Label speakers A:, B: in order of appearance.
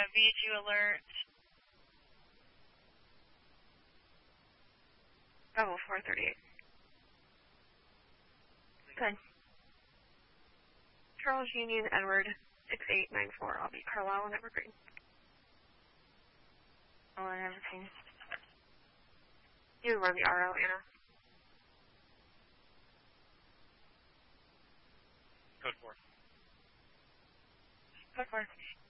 A: V2 alert. Bravo 438. Good. Charles Union Edward 6894. I'll be Carlisle and Evergreen. Oh, and everything. You run the RO, Anna.
B: Code 4.
A: Code 4.